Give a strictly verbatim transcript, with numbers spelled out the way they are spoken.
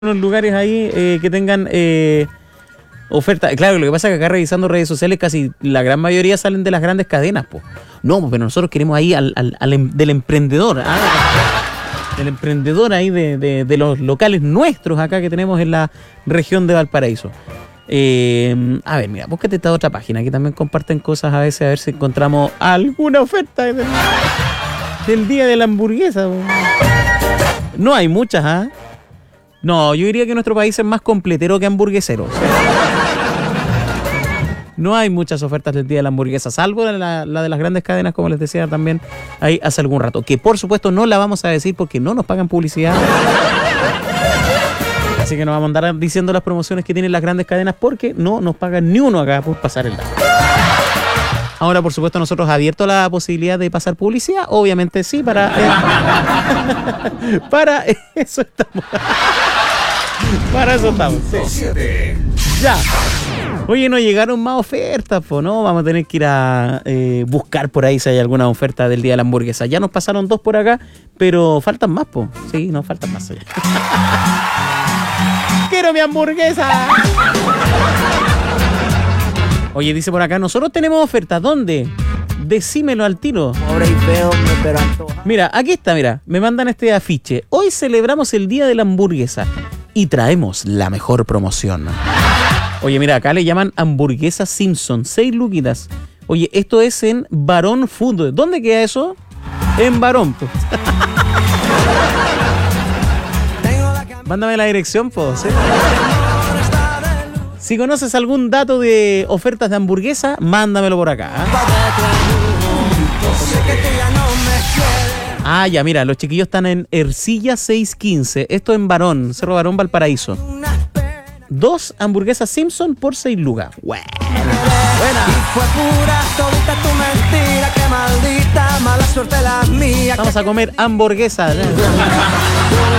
unos lugares ahí eh, que tengan eh, oferta. Claro, lo que pasa es que acá revisando redes sociales casi la gran mayoría salen de las grandes cadenas, po. No, pero nosotros queremos ahí al, al, al em, del emprendedor, ¿ah? Del emprendedor ahí de, de, de los locales nuestros acá que tenemos en la región de Valparaíso. Eh, a ver, mira, búscate esta otra página que también comparten cosas a veces, a ver si encontramos alguna oferta del, del día de la hamburguesa. Po. No hay muchas, ¿ah? ¿eh? No, yo diría que nuestro país es más completero que hamburguesero. O sea, no hay muchas ofertas del día de la hamburguesa, salvo la, la de las grandes cadenas, como les decía también ahí hace algún rato. Que por supuesto no la vamos a decir porque no nos pagan publicidad. Así que no vamos a andar diciendo las promociones que tienen las grandes cadenas porque no nos pagan ni uno acá por pasar el dato. Ahora, por supuesto, nosotros abierto la posibilidad de pasar publicidad. Obviamente sí, para... Eh, para eso estamos. Para eso estamos. Sí. Ya. Oye, no llegaron más ofertas, po, ¿no? Vamos a tener que ir a eh, buscar por ahí si hay alguna oferta del día de la hamburguesa. Ya nos pasaron dos por acá, pero faltan más, po. Sí, no, faltan más allá. ¡Quiero mi hamburguesa! Oye, dice por acá, nosotros tenemos ofertas. ¿Dónde? Decímelo al tiro. Pobre y feo, pero antoja. Mira, aquí está, mira. Me mandan este afiche. Hoy celebramos el día de la hamburguesa y traemos la mejor promoción. Oye, mira, acá le llaman hamburguesa Simpson. Seis luquitas. Oye, esto es en Barón Food. ¿Dónde queda eso? En Barón, pues. Mándame la dirección, pues. ¿Sí? Si conoces algún dato de ofertas de hamburguesa, mándamelo por acá. ¿eh? Ah, ya, mira, los chiquillos están en Ercilla seiscientos quince. Esto en Barón, Cerro Barón, Valparaíso. Dos hamburguesas Simpson por seis lucas. Buena. Buena. Vamos a comer hamburguesas. ¿eh?